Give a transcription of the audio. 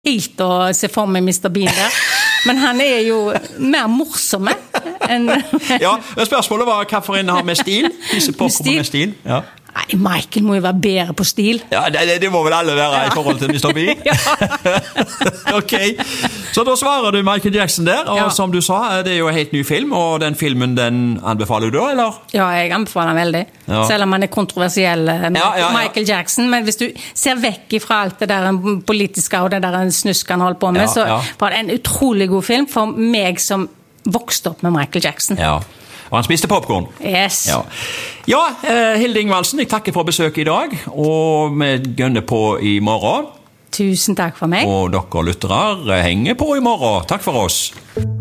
helt å se for meg Mr. Bean der. Men han jo mer morsomme enn... Ja, men spørsmålet var hvorfor en har med stil. Disse popcorn med stil, ja. Nei, Michael må jo være bedre på stil. Ja, det må vel alle være I forhold til Mr. Bean. Ok, så da svarer du Michael Jackson der, og som du sa, det jo en helt ny film, og den filmen, den anbefaler du da, eller? Ja, jeg anbefaler den veldig. Selv om han kontroversiell, Michael Jackson, men hvis du ser vekk fra alt det der politiske og det der snusk han holdt på med, så var det en utrolig god film for meg som vokste opp med Michael Jackson. Ja. Og han spiste popcorn. Yes. Ja, Hilde Ingvaldsen, jeg takker for besøket I dag, og vi gønner på I morgen. Tusen takk for meg. Og dere lyttere henger på I morgen. Takk for oss.